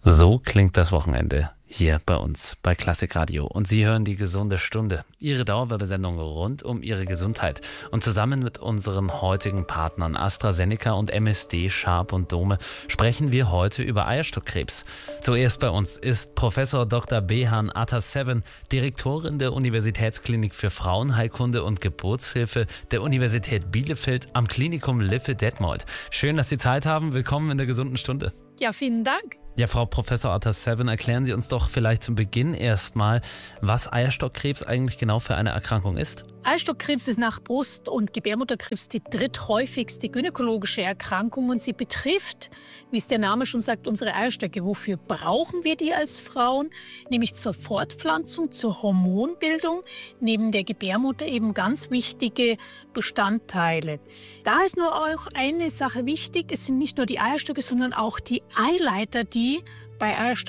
So klingt das Wochenende hier bei uns bei Klassikradio. Und Sie hören die gesunde Stunde, Ihre Dauerwerbesendung rund um Ihre Gesundheit. Und zusammen mit unseren heutigen Partnern AstraZeneca und MSD, Sharp und Dome sprechen wir heute über Eierstockkrebs. Zuerst bei uns ist Professor Dr. Behan Ataseven, Direktorin der Universitätsklinik für Frauenheilkunde und Geburtshilfe der Universität Bielefeld am Klinikum Lippe-Detmold. Schön, dass Sie Zeit haben. Willkommen in der gesunden Stunde. Ja, vielen Dank. Ja, Frau Professor Ataseven, erklären Sie uns doch vielleicht zum Beginn erstmal, was Eierstockkrebs eigentlich genau für eine Erkrankung ist. Eierstockkrebs ist nach Brust- und Gebärmutterkrebs die dritthäufigste gynäkologische Erkrankung und sie betrifft, wie es der Name schon sagt, unsere Eierstöcke. Wofür brauchen wir die als Frauen? Nämlich zur Fortpflanzung, zur Hormonbildung, neben der Gebärmutter eben ganz wichtige Bestandteile. Da ist nur auch eine Sache wichtig, es sind nicht nur die Eierstöcke, sondern auch die Eileiter, die bei